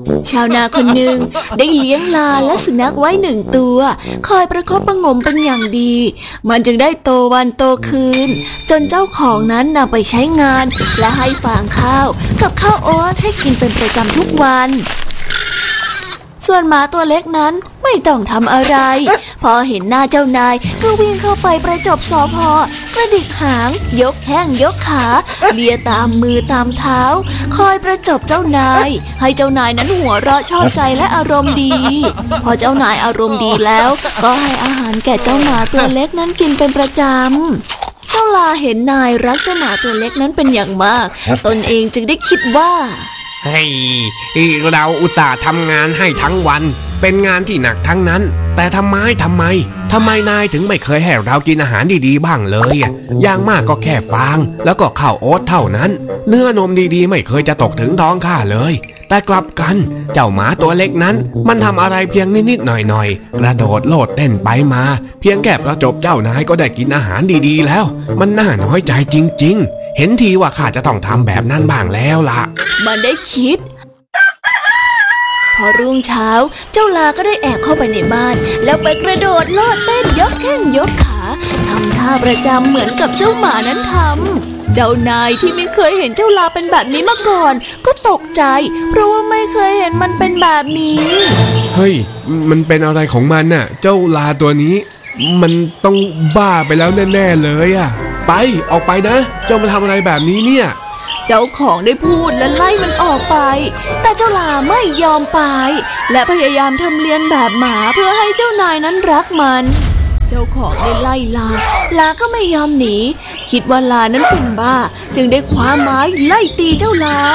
ชาวนาคนหนึ่งได้เลี้ยงลาและสุนัขไว้1 ตัวคอยประคบประหงมเป็นอย่างดีมันจึงได้โตวันโตคืนจนเจ้าของนั้นนำไปใช้งานและให้ฟางข้าวกับข้าวโอ๊ตให้กินเป็นประจำทุกวันส่วนหมาตัวเล็กนั้นไม่ต้องทำอะไรพอเห็นหน้าเจ้านายก็วิ่งเข้าไปประจบสพกระดิกหางยกแข้งยกขาเลียตามมือตามเท้าคอยประจบเจ้านายให้เจ้านายนั้นหัวเราะชอบใจและอารมณ์ดีพอเจ้านายอารมณ์ดีแล้วก็ให้อาหารแก่เจ้าหมาตัวเล็กนั้นกินเป็นประจำเจ้าลาเห็นนายรักเจ้าหมาตัวเล็กนั้นเป็นอย่างมากตนเองจึงได้คิดว่าเฮ้ยเราอุตส่าห์ทำงานให้ทั้งวันเป็นงานที่หนักทั้งนั้นแต่ทำไมนายถึงไม่เคยให้เรากินอาหารดีๆบ้างเลยอย่างมากก็แค่ฟางแล้วก็ข้าวโอ๊ตเท่านั้นเนื้อนมดีๆไม่เคยจะตกถึงท้องข้าเลยแต่กลับกันเจ้าหมาตัวเล็กนั้นมันทำอะไรเพียงนิดๆหน่อยๆกระโดดโลดเต้นไปมาเพียงแค่ประจบเจ้านายก็ได้กินอาหารดีๆแล้วมันน่าน้อยใจจริงๆเห็นทีว่าข้าจะต้องทำแบบนั้นบ้างแล้วล่ะมันได้คิดพอรุ่งเช้าเจ้าลาก็ได้แอบเข้าไปในบ้านแล้วไปกระโดดโลดเต้นยกแข้งยกขาทำท่าประจำเหมือนกับเจ้าหมานั้นทำเจ้านายที่ไม่เคยเห็นเจ้าลาเป็นแบบนี้มาก่อนก็ตกใจเพราะว่าไม่เคยเห็นมันเป็นแบบนี้เฮ้ยมันเป็นอะไรของมันน่ะเจ้าลาตัวนี้มันต้องบ้าไปแล้วแน่ๆเลยอ่ะไปออกไปนะเจ้ามาทำอะไรแบบนี้เนี่ยเจ้าของได้พูดและไล่มันออกไปแต่เจ้าลาไม่ยอมไปและพยายามทำเลียนแบบหมาเพื่อให้เจ้านายนั้นรักมันเจ้าของได้ไล่ลาก็ไม่ยอมหนีคิดว่าลานั้นเป็นบ้าจึงได้คว้าไม้ไล่ตีเจ้าลา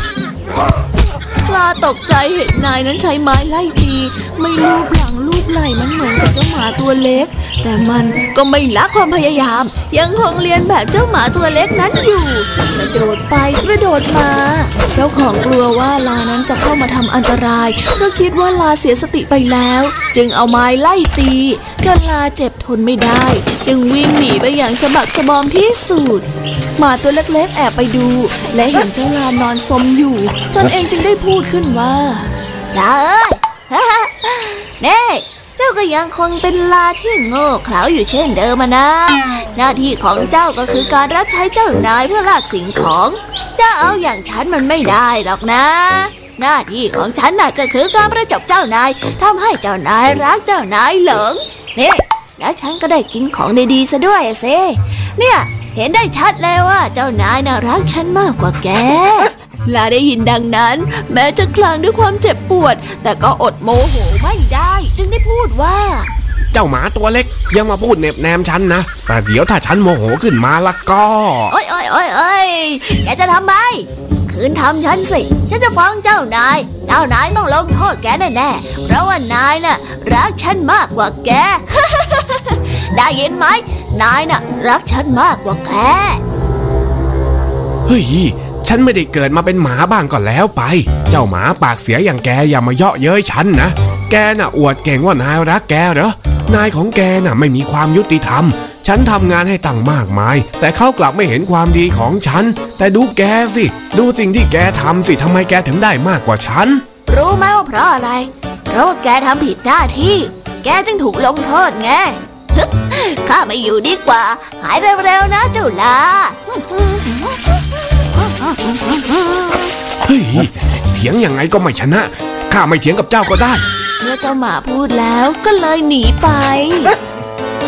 ตกใจเห็นนายนั้นใช้ไม้ไล่ตีไม่ลูบหลังลูบไหล่มันเหมือนกับเจ้าหมาตัวเล็กแต่มันก็ไม่ละความพยายามยังคงเลียนแบบเจ้าหมาตัวเล็กนั้นอยู่กระโดดไปกระโดดมาเจ้าของกลัวว่าลานั้นจะเข้ามาทำอันตรายเพราะคิดว่าลาเสียสติไปแล้วจึงเอาไม้ไล่ตีจนลาเจ็บทนไม่ได้จึงวิ่งหนีไปอย่างสะบักสะบอมที่สุดหมาตัวเล็กๆแอบไปดูและเห็นเจ้าลานอนสมอยู่ตนเองจึงได้พูดขึ้นว่าลาเอ้ยเน่เจ้าก็ยังคงเป็นลาที่โง่เขลาอยู่เช่นเดิมนะหน้าที่ของเจ้าก็คือการรับใช้เจ้านายเพื่อลากสิ่งของเจ้าเอาอย่างฉันมันไม่ได้หรอกนะหน้าที่ของฉันน่ะก็คือการประจบเจ้านายทำให้เจ้านายรักเจ้านายหลงนี่แล้วฉันก็ได้กินของดีๆซะด้วยสิเนี่ยเห็นได้ชัดเลยว่าเจ้านายน่ารักฉันมากกว่าแกลาได้ยินดังนั้นแม้จะคลางด้วยความเจ็บปวดแต่ก็อดโมโหไม่ได้จึงได้พูดว่าเจ้าหมาตัวเล็กยังมาพูดเน็บแนมฉันนะแต่เดี๋ยวถ้าฉันโมโหขึ้นมาละก็โอ๊ยแกจะทำไมคืนทำฉันสิฉันจะฟ้องเจ้านายต้องลงโทษแกแน่ๆเพราะว่านายน่ะรักฉันมากกว่าแก ได้ยินไหมนายน่ะรักฉันมากกว่าแกเฮ้ยฉันไม่ได้เกิดมาเป็นหมาบ้างก็แล้วไปเจ้าหมาปากเสียอย่างแกอย่ามาเยาะเย้ยฉันนะแกน่ะอวดเก่งว่านายรักแกเหรอนายของแกน่ะไม่มีความยุติธรรมฉันทำงานให้ตั้งมากมายแต่เขากลับไม่เห็นความดีของฉันแต่ดูแกสิดูสิ่งที่แกทำสิทำไมแกถึงได้มากกว่าฉันรู้ไหมว่าเพราะอะไรเพราะว่าแกทำผิดหน้าที่แกจึงถูกลงโทษไงข้าไม่อยู่ดีกว่าหายเร็วๆนะเจ้าลาเฮ้ยเถียงยังไงก็ไม่ชนะข้าไม่เถียงกับเจ้าก็ได้เมื่อเจ้าหมาพูดแล้วก็เลยหนีไป